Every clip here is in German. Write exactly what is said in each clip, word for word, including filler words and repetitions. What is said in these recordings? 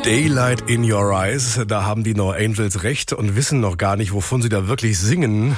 Daylight in Your Eyes, da haben die No Angels recht und wissen noch gar nicht, wovon sie da wirklich singen.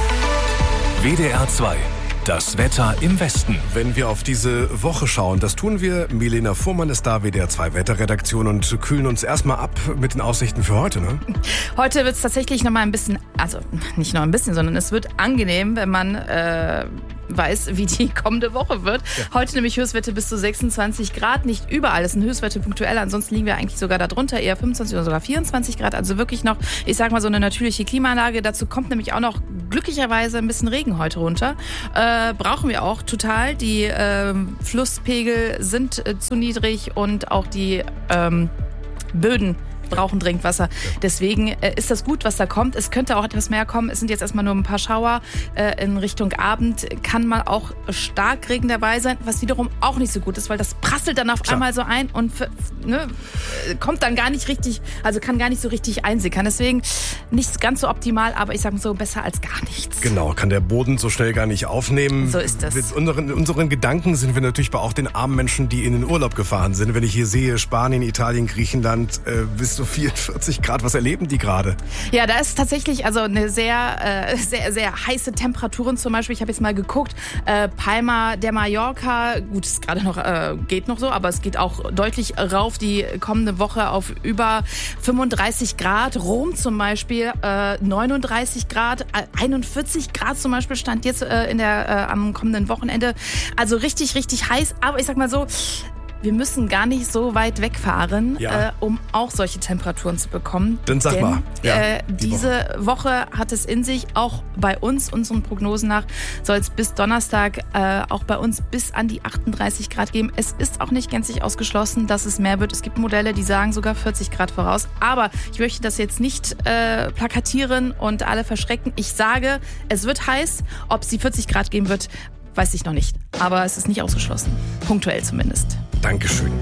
W D R zwei, das Wetter im Westen. Wenn wir auf diese Woche schauen, das tun wir. Milena Fuhrmann ist da, W D R zwei Wetterredaktion, und kühlen uns erstmal ab mit den Aussichten für heute, ne? Heute wird es tatsächlich noch mal ein bisschen, also nicht noch ein bisschen, sondern es wird angenehm, wenn man äh, weiß, wie die kommende Woche wird. Ja. Heute nämlich Höchstwerte bis zu sechsundzwanzig Grad, nicht überall, das sind Höchstwerte punktuell, ansonsten liegen wir eigentlich sogar darunter, eher fünfundzwanzig oder sogar vierundzwanzig Grad, also wirklich noch, ich sag mal, so eine natürliche Klimaanlage. Dazu kommt nämlich auch noch glücklicherweise ein bisschen Regen heute runter. Äh, brauchen wir auch total. Die äh, Flusspegel sind äh, zu niedrig und auch die ähm, Böden brauchen dringend Wasser. Deswegen äh, ist das gut, was da kommt. Es könnte auch etwas mehr kommen. Es sind jetzt erstmal nur ein paar Schauer. Äh, in Richtung Abend kann mal auch Starkregen dabei sein, was wiederum auch nicht so gut ist, weil das prasselt dann auf Klar. einmal so ein und ne, kommt dann gar nicht richtig, also kann gar nicht so richtig einsickern. Deswegen nicht ganz so optimal, aber ich sage so, besser als gar nichts. Genau, kann der Boden so schnell gar nicht aufnehmen. So ist das. Mit unseren, unseren Gedanken sind wir natürlich bei auch den armen Menschen, die in den Urlaub gefahren sind. Wenn ich hier sehe, Spanien, Italien, Griechenland, äh, bis zu vierundvierzig Grad, was erleben die gerade? Ja, da ist tatsächlich also eine sehr, äh, sehr, sehr heiße Temperaturen zum Beispiel. Ich habe jetzt mal geguckt, äh, Palma de Mallorca, gut, ist gerade noch, äh, geht noch so, aber es geht auch deutlich rauf die kommende Woche auf über fünfunddreißig Grad. Rom zum Beispiel äh, neununddreißig Grad, einundvierzig Grad zum Beispiel stand jetzt äh, in der, äh, am kommenden Wochenende. Also richtig, richtig heiß, aber ich sag mal so, wir müssen gar nicht so weit wegfahren, ja. äh, um auch solche Temperaturen zu bekommen. Dann sag Denn, mal. Ja, äh, die diese Woche. Woche hat es in sich, auch bei uns, unseren Prognosen nach, soll es bis Donnerstag äh, auch bei uns bis an die achtunddreißig Grad geben. Es ist auch nicht gänzlich ausgeschlossen, dass es mehr wird. Es gibt Modelle, die sagen sogar vierzig Grad voraus. Aber ich möchte das jetzt nicht äh, plakatieren und alle verschrecken. Ich sage, es wird heiß. Ob es die vierzig Grad geben wird, weiß ich noch nicht. Aber es ist nicht ausgeschlossen. Punktuell zumindest. Dankeschön.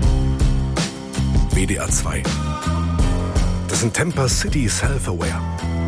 W D R zwei. Das sind Temper City Self-Aware.